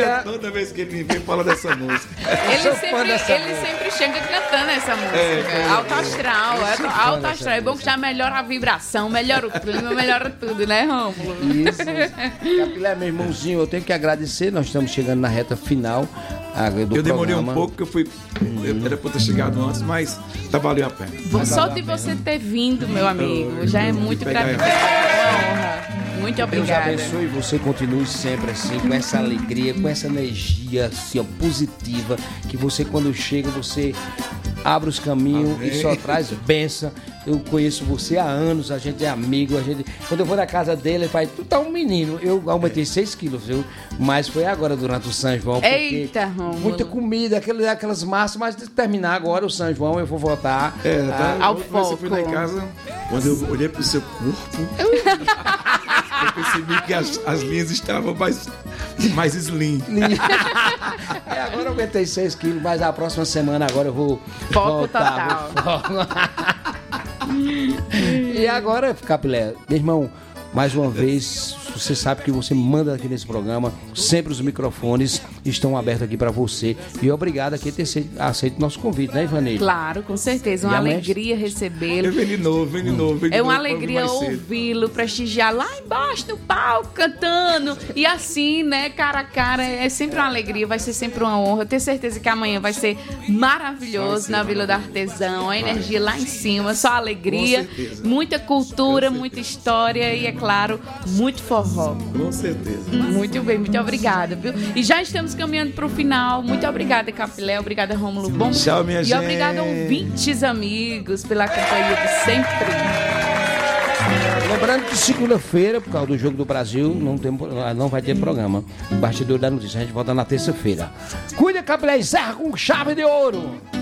Toda vez que ele me vê, fala dessa música. Ele sempre chega cantando essa música. Alto astral. Alto astral. É bom que já melhora a vibração, melhora o clima, melhora tudo, né, Rômulo? Isso. Capilé, meu irmãozinho, eu tenho que agradecer. Nós estamos chegando na reta final do Eu demorei programa. um pouco, porque eu fui. Era pra ter chegado antes, mas tá valendo a pena. Só de você ter vindo, meu amigo, já é muito gratificante. Uma honra. Muito Deus obrigada. abençoe e você continue sempre assim, com essa alegria, com essa energia assim, ó, positiva, que você quando chega, você abre os caminhos. Amém. E só traz bênção. Eu conheço você há anos, a gente é amigo, quando eu vou na casa dele, ele faz, tu tá um menino. Eu aumentei 6 quilos, viu? Mas foi agora durante o São João, porque Eita, Rômulo. muita comida, aquelas massas, mas de terminar agora o São João, eu vou voltar. ao Você foi lá em foco. casa, quando eu olhei pro seu corpo, eu percebi que as linhas estavam mais slim. Agora eu aumentei 6 quilos, mas a próxima semana agora eu vou Foco voltar. E agora, Capilé, meu irmão, mais uma vez, você sabe que você manda aqui nesse programa, sempre os microfones estão abertos aqui para você. E obrigado aqui por ter aceito o nosso convite, né, Ivanei? Claro, com certeza. Uma alegria recebê-lo. Eu venho de novo. É uma alegria ouvi-lo, prestigiar lá embaixo no palco, cantando. E assim, né, cara a cara, é sempre uma alegria, vai ser sempre uma honra. Tenho certeza que amanhã vai ser maravilhoso na Vila do Artesão. A energia lá em cima, só alegria, muita cultura, muita história e, é claro, muito forró. Com certeza. Muito bem, muito obrigada, viu? E já estamos caminhando para o final. Muito obrigada, Capilé. Obrigada, Rômulo Bom. Tchau, minha gente. E obrigada, ouvintes, amigos, pela companhia de sempre. Lembrando que segunda-feira, por causa do Jogo do Brasil, não vai ter programa. Bastidor da Notícia, a gente volta na terça-feira. Cuida, Capilé, encerra com chave de ouro.